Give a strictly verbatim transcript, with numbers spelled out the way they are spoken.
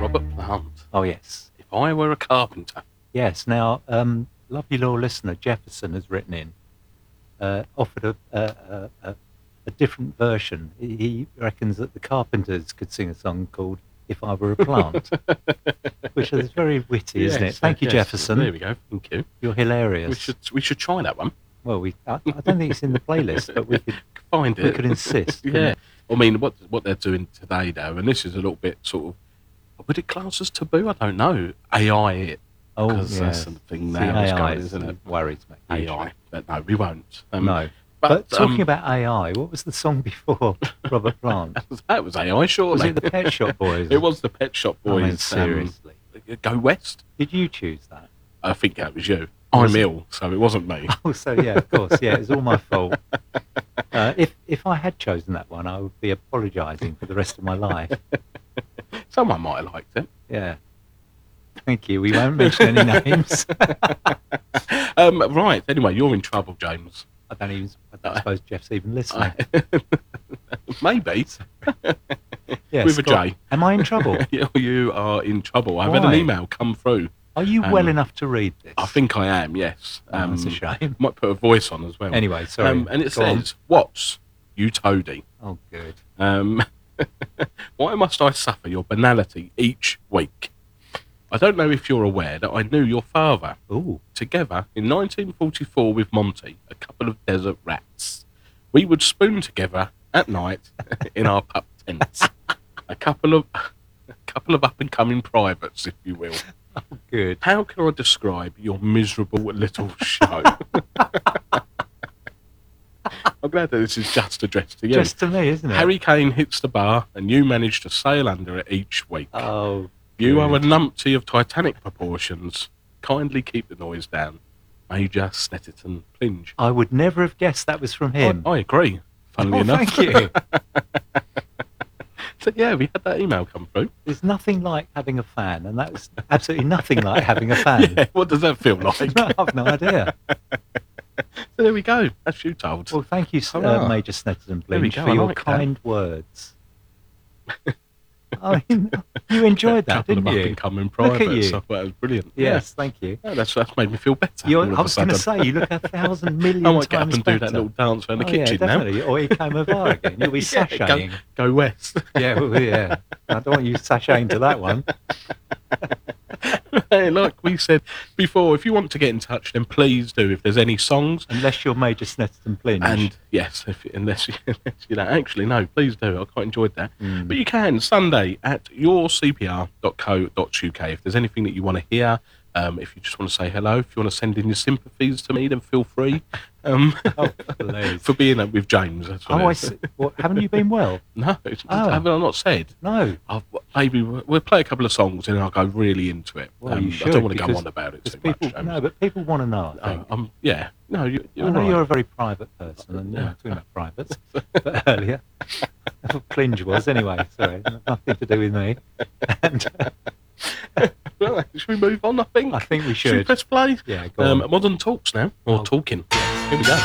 Robert Plant. Oh, yes. If I Were a Carpenter. Yes. Now, um, lovely little listener, Jefferson, has written in, uh, offered a, a, a, a different version. He, he reckons that the Carpenters could sing a song called If I Were a Plant, which is very witty, Yes, isn't it? Thank you, yes. Jefferson. There we go. Thank you. You're hilarious. We should we should try that one. Well, we I, I don't think it's in the playlist, but we could Find it. we could insist. couldn't Yeah. we? I mean, what what they're doing today, though, and this is a little bit sort of, would it class as taboo? I don't know. A I it. Oh, Because yeah. that's something See, now is A I going, is- isn't it? worries me. A I. hugely. But no, we won't. Um, No. But, But, talking um, about A I, what was the song before Robert Plant? that was, that was A I, surely. Was it the Pet Shop Boys? It was the Pet Shop I mean, Boys. seriously. Um, Go West? Did you choose that? I think that was you. Was I'm it? ill, so it wasn't me. Oh, so yeah, of course, yeah, it's all my fault. Uh, if if I had chosen that one, I would be apologising for the rest of my life. Someone might have liked it. Yeah. Thank you. We won't mention any names. Um, right, anyway, you're in trouble, James. I don't even. I don't suppose Jeff's even listening. Maybe. Yeah, with a Scott, J. am I in trouble? You- You are in trouble. I've had Why? an email come through. Are you Um, well enough to read this? I think I am, yes. Oh, that's a shame. Might put a voice on as well. Anyway, sorry. Um, and it Go on. says, "What's you toady? Oh, good. Um, why must I suffer your banality each week? I don't know if you're aware that I knew your father. Ooh. Together in nineteen forty-four with Monty, a couple of desert rats. We would spoon together at night in our pup tents. A couple of a couple of up and coming privates, if you will. Oh, good. How can I describe your miserable little show?" I'm glad that this is just addressed to you. Just to me, isn't it? Harry Kane hits the bar and you manage to sail under it each week. Oh, You are a good. numpty of Titanic proportions. Kindly keep the noise down. Major Snetterton Plinge. I would never have guessed that was from him. I, I agree, funnily Oh, enough. thank you. So, yeah, we had that email come through. There's nothing like having a fan, and that's absolutely nothing like having a fan. Yeah, what does that feel like? I have no idea. So there we go. That's you told. Well, thank you, uh, Hurrah. Major Snetterton There we Blinch, go, for I your like that. kind words. I mean, you enjoyed that, couple didn't of you? up and coming Look privates. at you. I thought that was brilliant. Yes, thank you. Yeah, that's that's made me feel better. You're, all of I a was going to sudden. say, you look a thousand million I might get up times and do better. that little dance around the Oh, kitchen yeah, now. definitely. Or you came over again. You'll be Yeah, sashaying. Go, go west. Yeah, well, yeah. I don't want you sashaying to that one. Hey, like we said before, if you want to get in touch, then please do. If there's any songs, Unless you're Major Snetterton Blinch. and yes, if, unless, you, unless you don't, actually, no, please do. I quite enjoyed that. Mm. But you can, Sunday at your c p r dot co dot u k. If there's anything that you want to hear, um, if you just want to say hello, if you want to send in your sympathies to me, then feel free. Um, Oh, please. for being uh, with James. That's what Oh, it I is. see. What, haven't you been well? No, it's, Oh. have I not said? No. I've, maybe we'll we'll play a couple of songs and I'll go really into it. Well, Um, you should. I don't want to go because- on about it because too people, much. James. No, but people want to know, I No, think. um, yeah, no, you, I you're know right. you're a very private person, and you're Yeah. not talking about privates, but earlier. That's what Plinge was, anyway. Sorry, nothing to do with me. And uh, Well, should we move on? I think. I think we Should we should. press play? Yeah, go on. Um, modern talks now, or Oh. talking. Here we go.